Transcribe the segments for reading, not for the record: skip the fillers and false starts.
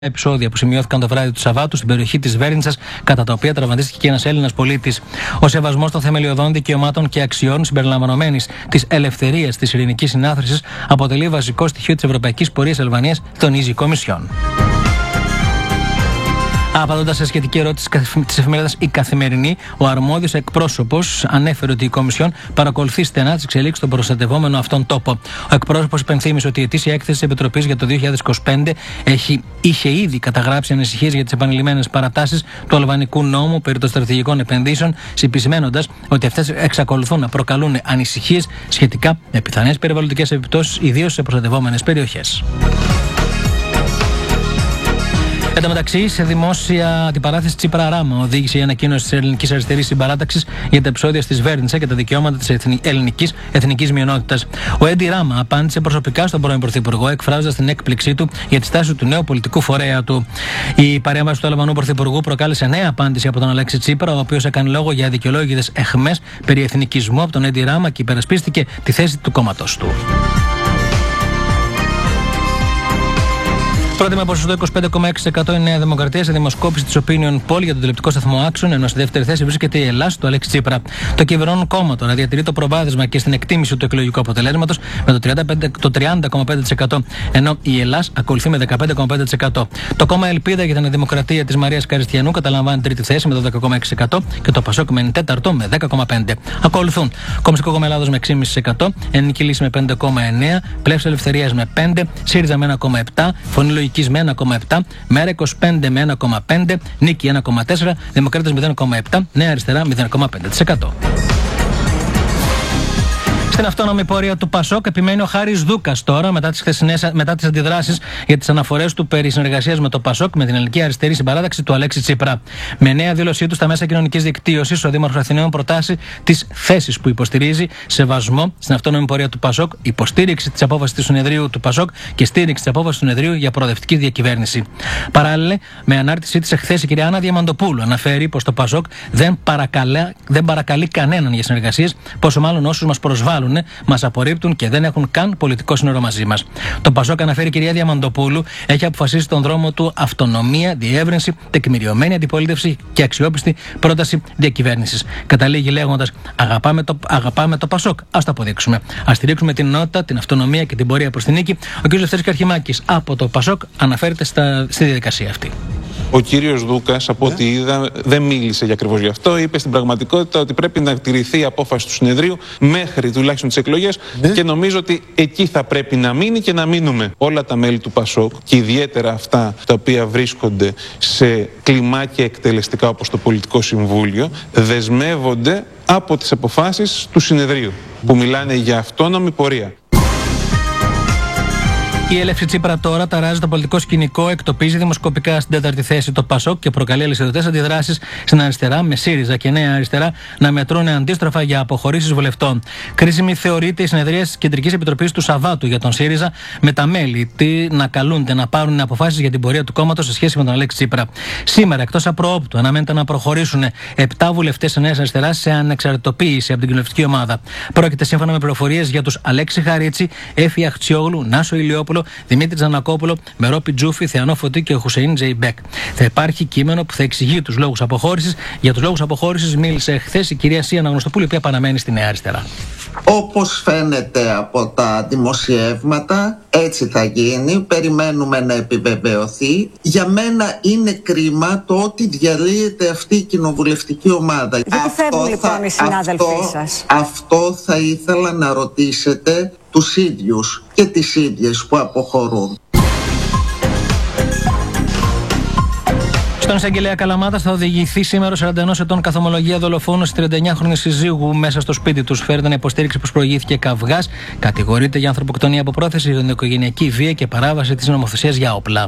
επεισόδια που σημειώθηκαν το βράδυ του Σαββάτου στην περιοχή της Βέρνητσας, κατά τα οποία τραυματίστηκε και ένας Έλληνας πολίτης. Ο σεβασμός των θεμελιωδών δικαιωμάτων και αξιών συμπεριλαμβανομένης της ελευθερίας της ειρηνικής συνάθρησης αποτελεί βασικό στοιχείο της ευρωπαϊκής πορείας Αλβανίας, τονίζει η Κομισιόν. Απαντώντας σε σχετική ερώτηση της εφημερίδας Η Καθημερινή, ο αρμόδιος εκπρόσωπος ανέφερε ότι η Κομισιόν παρακολουθεί στενά τις εξελίξεις στον προστατευόμενο αυτόν τόπο. Ο εκπρόσωπος υπενθύμησε ότι η ετήσια έκθεση της Επιτροπής για το 2025 είχε ήδη καταγράψει ανησυχίες για τις επανειλημμένες παρατάσεις του αλβανικού νόμου περί των στρατηγικών επενδύσεων, συμπισημένοντας ότι αυτές εξακολουθούν να προκαλούν ανησυχίες σχετικά με πιθανές περιβαλλοντικές επιπτώσεις, ιδίως σε προστατευόμενες περιοχές. Εν τω μεταξύ, σε δημόσια αντιπαράθεση Τσίπρα-Ράμα οδήγησε η ανακοίνωση της Ελληνικής Αριστερής Συμπαράταξης για τα επεισόδια στη Βέρνητσα και τα δικαιώματα της ελληνικής εθνικής μειονότητας. Ο Έντι Ράμα απάντησε προσωπικά στον πρώην Πρωθυπουργό, εκφράζοντας την έκπληξή του για τη στάση του νέου πολιτικού φορέα του. Η παρέμβαση του Αλβανού Πρωθυπουργού προκάλεσε νέα απάντηση από τον Αλέξη Τσίπρα, ο οποίος έκανε λόγο για αδικαιολόγητες εχμές περί εθνικισμού από τον Έντι Ράμα και υπερασπίστηκε τη θέση του κόμματος του. Πρώτη με ποσοστό 25,6% η Νέα Δημοκρατία σε δημοσκόπηση της Opinion Poll για τον τηλεοπτικό σταθμό Action, ενώ στη δεύτερη θέση βρίσκεται η Ελλάς του Αλέξη Τσίπρα. Το κυβερνών κόμμα τώρα διατηρεί το προβάδισμα και στην εκτίμηση του εκλογικού αποτελέσματος με το 30,5%, ενώ η Ελλάς ακολουθεί με 15,5%. Το κόμμα Ελπίδα για την Δημοκρατία της Μαρίας Καριστιανού καταλαμβάνει τρίτη θέση με το 10,6% και το Πασόκ μένει τέταρτο με 10,5%. Ακολουθούν Κομμουνιστικό Κόμμα Ελλάδος με 6,5%, Ελληνική Λύση με 5,9%, Πλεύση Ελευθερίας με 5%, ΣΥΡΙΖΑ με 1,7%, Φωνή Λογικής με 1,7%, Μέρα 25 με 1,5%, Νίκη 1,4%, Δημοκράτες 0,7%, Νέα Αριστερά 0,5%. Στην αυτόνομη πορεία του Πασόκ επιμένει ο Χάρης Δούκας τώρα, μετά τις αντιδράσεις για τις αναφορές του περί συνεργασίας με το Πασόκ με την Ελληνική Αριστερή Συμπαράταξη του Αλέξη Τσίπρα. Με νέα δήλωσή του στα μέσα κοινωνικής δικτύωσης, ο Δήμαρχος Αθηναίων προτάσει τις θέσεις που υποστηρίζει, σεβασμό στην αυτόνομη πορεία του Πασόκ, υποστήριξη της απόφασης του συνεδρίου του Πασόκ και στήριξη της απόφασης του συνεδρίου για προοδευτική διακυβέρνηση. Παράλληλα, με ανάρτησή της εχθές, η κυρία Άννα Διαμαντοπούλου αναφέρει πως το Πασόκ δεν παρακαλεί κανέναν για συνεργασίες, πόσο μάλλον όσους μας προσβάλλουν, μας απορρίπτουν και δεν έχουν καν πολιτικό σύνορο μαζί μας. Το Πασόκ, αναφέρει η κυρία Διαμαντοπούλου, έχει αποφασίσει τον δρόμο του αυτονομία, διεύρυνση, τεκμηριωμένη αντιπολίτευση και αξιόπιστη πρόταση διακυβέρνησης. Καταλήγει λέγοντας: Αγαπάμε το Πασόκ, ας το αποδείξουμε. Ας στηρίξουμε την ενότητα, την αυτονομία και την πορεία προς την νίκη. Ο κ. Λευτέρης Καρχημάκης από το Πασόκ αναφέρεται στη διαδικασία αυτή. Ο κύριος Δούκας, από ό,τι είδα, δεν μίλησε για ακριβώς γι' αυτό. Είπε στην πραγματικότητα ότι πρέπει να τηρηθεί η απόφαση του συνεδρίου μέχρι τουλάχιστον τις εκλογές και νομίζω ότι εκεί θα πρέπει να μείνει και να μείνουμε. Όλα τα μέλη του Πασόκ και ιδιαίτερα αυτά τα οποία βρίσκονται σε κλιμάκια εκτελεστικά όπως το Πολιτικό Συμβούλιο δεσμεύονται από τις αποφάσεις του συνεδρίου που μιλάνε για αυτόνομη πορεία. Η έλευση Τσίπρα τώρα ταράζει το πολιτικό σκηνικό, εκτοπίζει δημοσκοπικά στην τέταρτη θέση το Πασόκ και προκαλεί αλυσιδωτές αντιδράσεις στην αριστερά, με ΣΥΡΙΖΑ και Νέα Αριστερά να μετρούν αντίστροφα για αποχωρήσεις βουλευτών. Κρίσιμη θεωρείται η συνεδρία της Κεντρικής Επιτροπής του Σαββάτου για τον ΣΥΡΙΖΑ, με τα μέλη να καλούνται να πάρουν αποφάσεις για την πορεία του κόμματος σε σχέση με τον Αλέξη Τσίπρα. Σήμερα, εκτός απροόπτου, αναμένεται να προχωρήσουν 7 βουλευτές της Νέας Αριστεράς σε ανεξαρτητοποίηση από την κοινοβουλευτική ομάδα. Πρόκειται, σύμφωνα με πληροφορίες, για τους Αλέξη Χαρίτσι, Έφη Αχτσιόγλου, Νάσο Ηλιόπουλο, Δημήτρη Τζανακόπουλο, Μερόπη Τζούφη, Θεανό Φωτή και Χουσεϊν Τζεϊμπέκ. Θα υπάρχει κείμενο που θα εξηγεί τους λόγους αποχώρησης. Για τους λόγους αποχώρησης μίλησε χθες η κυρία Σία Αναγνωστοπούλου, η οποία παραμένει στη Νέα Αριστερά. Όπως φαίνεται από τα δημοσιεύματα, έτσι θα γίνει. Περιμένουμε να επιβεβαιωθεί. Για μένα είναι κρίμα το ότι διαλύεται αυτή η κοινοβουλευτική ομάδα. Γιατί φεύγουν λοιπόν οι συνάδελφοί σας? Αυτό θα ήθελα να ρωτήσετε τους ίδιους και τις ίδιες που αποχωρούν. Στον εισαγγελέα Καλαμάτας θα οδηγηθεί σήμερα ο 41 ετών καθομολογία δολοφόνος της 39χρονης συζύγου μέσα στο σπίτι του. Φέρεται να υποστήριξη πως προηγήθηκε καυγάς. Κατηγορείται για ανθρωποκτονία από πρόθεση, για οικογενειακή βία και παράβαση της νομοθεσίας για όπλα.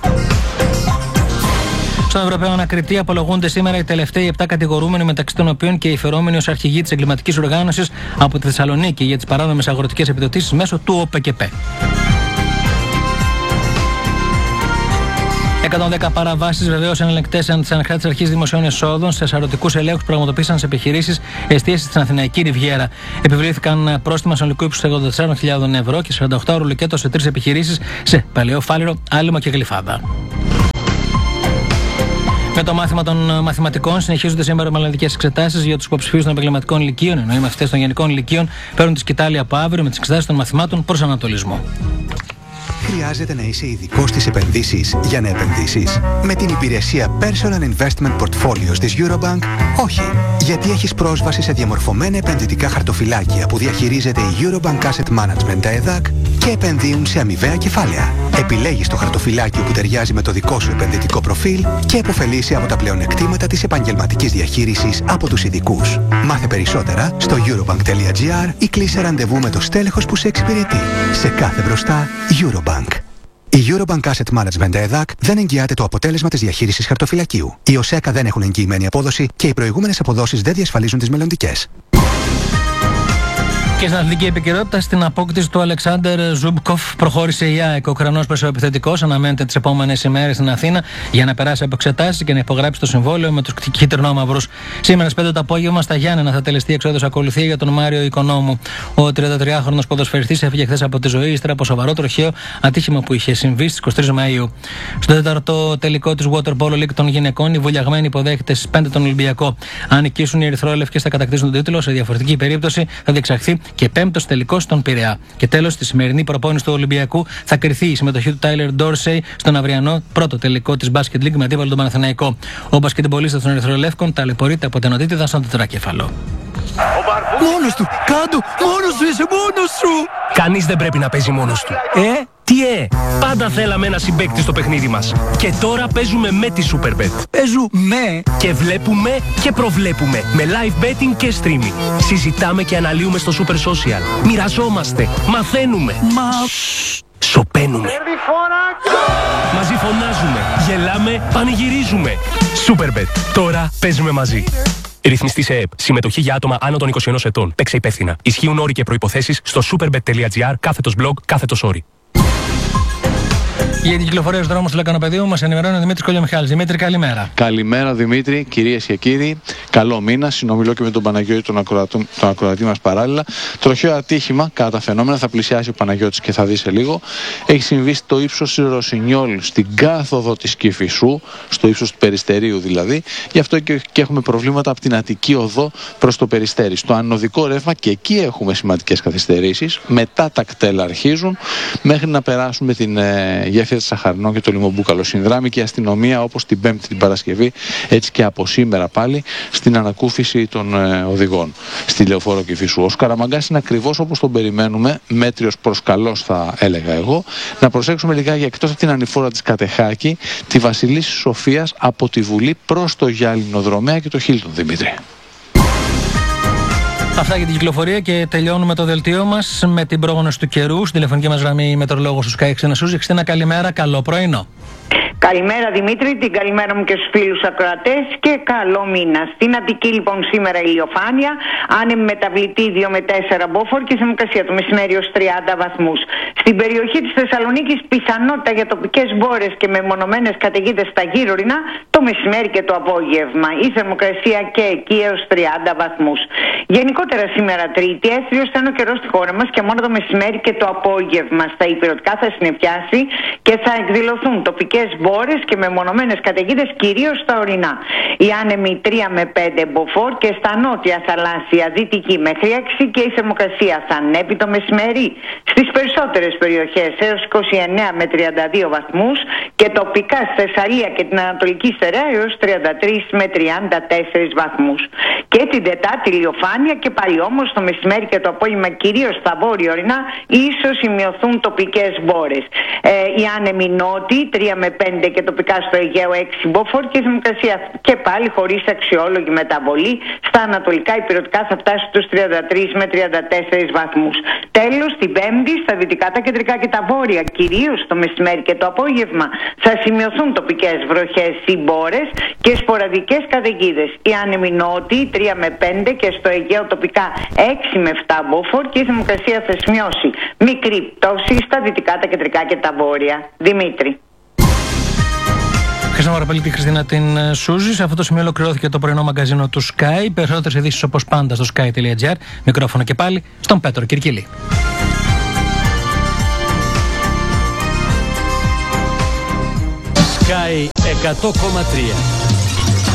Στον Ευρωπαίο Ανακριτή απολογούνται σήμερα οι τελευταίοι 7 κατηγορούμενοι, μεταξύ των οποίων και οι φερόμενοι ως αρχηγοί της εγκληματικής οργάνωσης από τη Θεσσαλονίκη για τις παράνομες αγροτικές επιδοτήσεις μέσω του ΟΠΕΚΕΠΕ. 110 παραβάσεις βεβαίωσαν ελεγκτές της Ανεξάρτητης Αρχής Δημοσίων Εσόδων σε σαρωτικούς ελέγχους που πραγματοποίησαν σε επιχειρήσεις εστίασης στην Αθηναϊκή Ριβιέρα. Επιβλήθηκαν πρόστιμα συνολικού ύψους 84.000 ευρώ και 48 ώρου λουκέτο σε 3 επιχειρήσεις σε Παλαιό Φάληρο, Άλυμο και Γλυφάδα. Με το μάθημα των μαθηματικών συνεχίζονται σήμερα μελλοντικές εξετάσεις για τους υποψηφίους των επαγγελματικών λυκείων, ενώ οι μαθητές των γενικών λυκείων παίρνουν τη σκητάλη από αύριο με τις εξετάσεις των μαθημάτων προς ανατολισμό. Χρειάζεται να είσαι ειδικός στις επενδύσεις για να επενδύσεις? Με την υπηρεσία Personal Investment Portfolios της Eurobank, όχι. Γιατί έχεις πρόσβαση σε διαμορφωμένα επενδυτικά χαρτοφυλάκια που διαχειρίζεται η Eurobank Asset Management, τα ΕΔΑΚ, και επενδύουν σε αμοιβαία κεφάλαια. Επιλέγεις το χαρτοφυλάκιο που ταιριάζει με το δικό σου επενδυτικό προφίλ και επωφελείσαι από τα πλεονεκτήματα της επαγγελματικής διαχείρισης από τους ειδικούς. Μάθε περισσότερα στο eurobank.gr ή κλείσε ραντεβού με το στέλεχος που σε εξυπηρετεί. Σε κάθε μπροστά, Eurobank. Η Eurobank Asset Management ΕΔΑΚ δεν εγγυάται το αποτέλεσμα της διαχείρισης χαρτοφυλακίου. Οι ΟΣΕΚΑ δεν έχουν εγγυημένη απόδοση και οι προηγούμενες αποδόσεις δεν διασφαλίζουν τις μελλοντικές. Και στην αθλητική επικαιρότητα, στην απόκτηση του Αλεξάνδερ Ζουμπκοφ προχώρησε η ΑΕΚ. Ο Ουκρανός μεσοεπιθετικός αναμένεται τις επόμενες ημέρες στην Αθήνα για να περάσει από εξετάσεις και να υπογράψει το συμβόλαιο με τους κυτρινόμαυρους. Σήμερα στις 5 το απόγευμα στα Γιάννενα θα τελεστεί εξόδος ακολουθία για τον Μάριο Οικονόμου. Ο 33χρονος ποδοσφαιριστής έφυγε χθες από τη ζωή ύστερα από σοβαρό τροχαίο ατύχημα που είχε συμβεί στις 23 Μαΐου. Στο 4ο τελικό της Water Polo League των γυναικών, οι βουλιαγμένοι υποδέχεται στις 5 τον Ολυμπιακό. Αν νικήσουν, οι ερυθρόλευκες θα κατακτήσουν τον τίτλο. Σε διαφορετική περίπτωση θα διεξαχθεί και 5ος τελικός στον Πειραιά. Και τέλος, στη σημερινή προπόνηση του Ολυμπιακού θα κριθεί η συμμετοχή του Τάιλερ Ντόρσεϊ στον αυριανό πρώτο τελικό της Basket League με αντίπαλο τον Παναθηναϊκό. Ο μπασκετμπολίστας των Ερυθρολεύκων ταλαιπωρείται από την οτίτιδα στον τετράκεφαλο. Μόνος του! Κάντο! Μόνος σου! Είσαι μόνος σου! Κανείς δεν πρέπει να παίζει μόνος του. Τι πάντα θέλαμε ένα συμπαίκτη στο παιχνίδι μας. Και τώρα παίζουμε με τη Superbet. Παίζουμε και βλέπουμε και προβλέπουμε με live betting και streaming. Συζητάμε και αναλύουμε στο Super Social. Μοιραζόμαστε, μαθαίνουμε. Σωπαίνουμε. Μαζί φωνάζουμε, γελάμε, πανηγυρίζουμε. Superbet. Τώρα παίζουμε μαζί. Ρυθμιστή σε ΕΕΠ. Συμμετοχή για άτομα άνω των 21 ετών. Παίξε υπεύθυνα. Ισχύουν όροι και προϋποθέσεις στο superbet.gr/blog/όροι. Για την κυκλοφορία στους δρόμους του Λεκανοπεδίου μας ενημερώνει ο Δημήτρης Κολιομιχάλης. Δημήτρη, καλημέρα. Καλημέρα, Δημήτρη, κυρίες και κύριοι. Καλό μήνα. Συνομιλώ και με τον Παναγιώτη, τον ακροατή μας παράλληλα. Τροχαίο ατύχημα κατά τα φαινόμενα. Θα πλησιάσει ο Παναγιώτης και θα δει σε λίγο. Έχει συμβεί στο ύψος της Ρωσινιόλ, στην κάθοδο της Κηφισού, στο ύψος του Περιστερίου δηλαδή. Γι' αυτό και έχουμε προβλήματα από την Αττική Οδό προς το Περιστέρι. Στο ανωδικό ρεύμα και εκεί έχουμε σημαντικές καθυστερήσεις. Μετά τα κτέλα αρχίζουν μέχρι να περάσουμε την γέφυρα της Σαχαρινών και το Λιμομπούκαλο. Συνδράμει και η αστυνομία όπως την Πέμπτη την Παρασκευή, έτσι και από σήμερα πάλι στην ανακούφιση των οδηγών στη Λεωφόρο Κηφισού. Ο Σκαραμαγκάς είναι ακριβώς όπως τον περιμένουμε, μέτριος προς καλός θα έλεγα εγώ. Να προσέξουμε λιγάκι εκτός από την ανηφόρα της Κατεχάκη, τη Βασιλίσσης Σοφίας από τη Βουλή προς το Γιάλινο Δρομέα και το Χίλτον, Δημήτρη. Αυτά για την κυκλοφορία και τελειώνουμε το δελτίο μας με την πρόγνωση του καιρού. Στην τηλεφωνική μας γραμμή η μετεωρολόγος του Sky Χριστίνα Σούζη. Χριστίνα, καλημέρα, καλό πρωινό. Καλημέρα Δημήτρη, την καλημέρα μου και στους φίλους ακροατές και καλό μήνα. Στην Αττική λοιπόν σήμερα ηλιοφάνεια, άνεμη μεταβλητή 2 με 4 μποφόρ και θερμοκρασία το μεσημέρι ως 30 βαθμούς. Στην περιοχή της Θεσσαλονίκης πιθανότητα για τοπικές μπόρες και μεμονωμένες καταιγίδες στα γύρω-ρινά το μεσημέρι και το απόγευμα. Η θερμοκρασία και εκεί έως 30 βαθμούς. Γενικότερα σήμερα Τρίτη, έθριος θα είναι ο καιρός στη χώρα μας και μόνο το μεσημέρι και το απόγευμα στα υπηρετικά θα συννεφιάσει και θα εκδηλωθούν τοπικές μπόρες και μεμονωμένες καταιγίδες κυρίως στα ορεινά. Οι άνεμοι 3 με 5 μποφόρ και στα νότια θαλάσσια δυτική μέχρι 6 και η θερμοκρασία θα ανέβει το μεσημέρι στις περισσότερες περιοχές έως 29 με 32 βαθμούς και τοπικά στη Θεσσαλία και την Ανατολική Στερεά έως 33 με 34 βαθμούς. Και την Τετάρτη ηλιοφάνεια και πάλι όμως το μεσημέρι και το απόγευμα κυρίως στα βόρεια ορεινά ίσως σημειωθούν τοπικές μπόρες. Οι άνεμοι νότιοι 3 με 5 και τοπικά στο Αιγαίο 6 μποφόρ και η θερμοκρασία και πάλι χωρίς αξιόλογη μεταβολή στα ανατολικά υπηρετικά θα φτάσει στους 33 με 34 βαθμούς. Τέλος, την Πέμπτη στα δυτικά, τα κεντρικά και τα βόρεια, κυρίως το μεσημέρι και το απόγευμα, θα σημειωθούν τοπικές βροχές ή μπόρες και σποραδικές καταιγίδες. Οι άνεμοι νότιοι 3 με 5 και στο Αιγαίο τοπικά 6 με 7 μποφόρ και η θερμοκρασία θα σημειώσει μικρή πτώση στα δυτικά, τα κεντρικά και τα βόρεια. Δημήτρη. Ευχαριστούμε πάρα πολύ τη Χριστίνα την Σούζη. Σε αυτό το σημείο ολοκληρώθηκε το πρωινό μαγκαζίνο του Sky. Περισσότερες ειδήσεις όπως πάντα στο sky.gr. Μικρόφωνο και πάλι στον Πέτρο Κυρκυλή. Sky 100,3